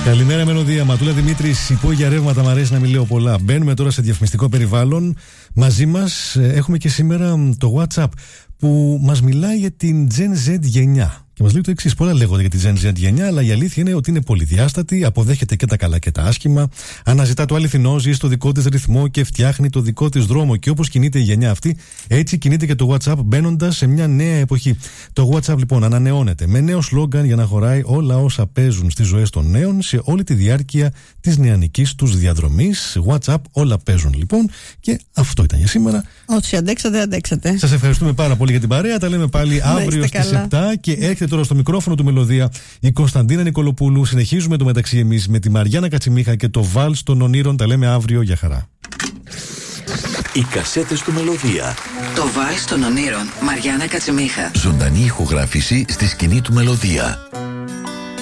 Καλημέρα, Μελωδία. Ματούλα Δημήτρης, υπόγεια ρεύματα. Μ' αρέσει να μην λέω πολλά. Μπαίνουμε τώρα σε διαφημιστικό περιβάλλον. Μαζί μας έχουμε και σήμερα το WhatsApp που μας μιλάει για την Gen Z γενιά. Και μας λέει το εξής: πολλά λέγονται για τη Gen Z γενιά, αλλά η αλήθεια είναι ότι είναι πολυδιάστατη, αποδέχεται και τα καλά και τα άσχημα, αναζητά το αληθινό, ζει στο δικό της ρυθμό και φτιάχνει το δικό της δρόμο. Και όπως κινείται η γενιά αυτή, έτσι κινείται και το WhatsApp, μπαίνοντας σε μια νέα εποχή. Το WhatsApp λοιπόν ανανεώνεται με νέο σλόγγαν για να χωράει όλα όσα παίζουν στις ζωές των νέων σε όλη τη διάρκεια της νεανικής τους διαδρομής. WhatsApp, όλα παίζουν λοιπόν. Και αυτό ήταν για σήμερα. Όσοι αντέξατε, αντέξατε. Σας ευχαριστούμε πάρα πολύ για την παρέα. Τα λέμε πάλι αύριο στις 7 και έρχεται τώρα στο μικρόφωνο του Μελωδία η Κωνσταντίνα Νικολοπούλου. Συνεχίζουμε το μεταξύ εμείς με τη Μαριάννα Κατσιμίχα και το Βάλς των Ονείρων. Τα λέμε αύριο. Για χαρά. Οι κασέτες του Μελωδία. Το Βάλς των Ονείρων. Μαριάννα Κατσιμίχα. Ζωντανή ηχογράφηση στη σκηνή του Μελωδία.